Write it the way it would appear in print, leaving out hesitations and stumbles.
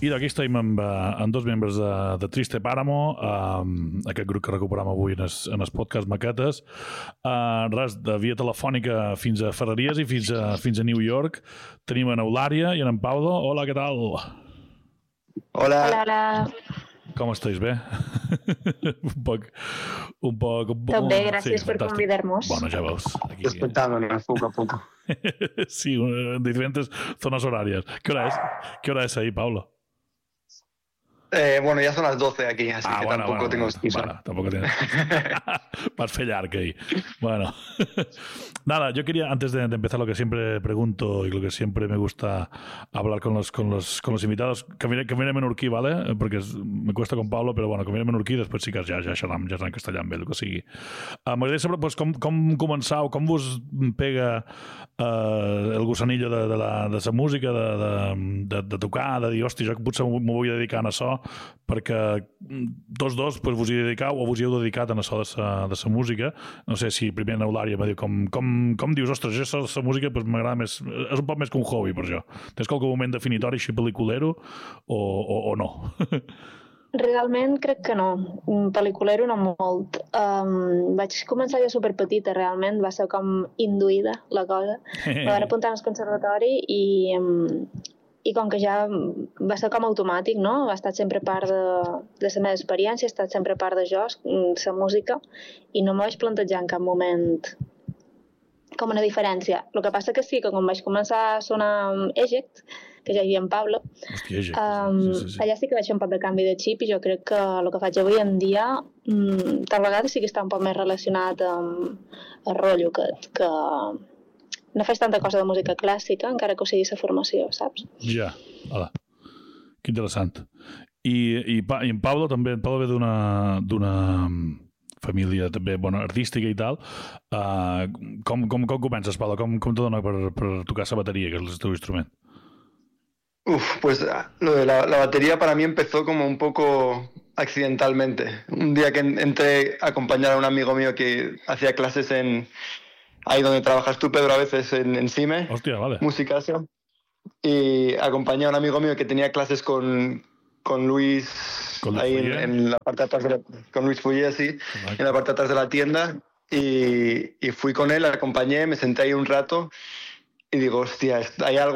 I aquí estem amb dos membres de Triste Páramo, aquest grup que recuperam avui en el podcast Maquetes. Res, de via telefònica fins a Ferreries i fins a New York. Tenim en Eulària i en Paulo. Hola, què tal? Hola. Hola. Com estàs? Bé? un poc... Tot bé, gràcies per convidar-nos. Bueno, ja veus. Aquí... Despertándonos poco a poco. Sí, en diferentes zonas horarias. ¿Qué hora es ahí, Paulo? Bueno, ya son las 12 aquí, así que tampoco tengo excusa. Bueno, tampoco tienes. Vas a fallar, que bueno. Nada, yo quería, antes de empezar, lo que siempre pregunto y lo que siempre me gusta hablar con los invitados, que mire menorquí, ¿vale? Porque me cuesta con Pablo, pero bueno, que mire menorquí, després sí que ja xerram en castellà amb ell, el que sigui. M'agradaria saber pues, com començau, com vos pega el gusanillo de la música, de tocar, de dir, hòstia, jo potser m'ho vull dedicar a això, perquè tots dos pues, vos hi dedicau o vos hi heu dedicat a això de la música. No sé si primer en Eulària me diu com dius, ostres, jo la música pues, m'agrada més, és un poc més que un hobby per jo. Tens qualque moment definitori així pel·liculero o no? Realment crec que no. Pel·liculero no molt. Vaig començar jo superpetita, realment. Va ser com induïda la cosa. Me van apuntar al conservatori i com que ja va ser com automàtic, no? Ha estat sempre part de la meva experiència, ha estat sempre part de jo, la música, i no m'ho vaig plantejar en cap moment com una diferència. El que passa que sí, que quan vaig començar a sonar Eject, que ja hi havia en Pablo, hòstia, Eject. Sí. Allà sí que vaig fer un poc de canvi de xip i jo crec que el que faig avui en dia tal vegada sí que està un poc més relacionat amb el rotllo que no faig tanta cosa de música clàssica, encara que ho sigui la formació, saps? Ja, hola. Que interessant. I en Pablo també, en Pablo ve d'una família també artística i tal. Com comences, Pablo? Com te dona per tocar la bateria, que és el teu instrument? Pues lo de la batería para mí empezó como un poco accidentalmente. Un día que entré a acompañar a un amigo mío que hacía clases ahí donde trabajas tú, Pedro, a veces en CIME. Hostia, vale. Musicasia. Y acompañé a un amigo mío que tenía clases con Luis, ahí en la parte de atrás con Luis Fouillet, sí, en la parte de atrás de la tienda. Y fui con él, le acompañé, me senté ahí un rato y digo, hostia, hay algo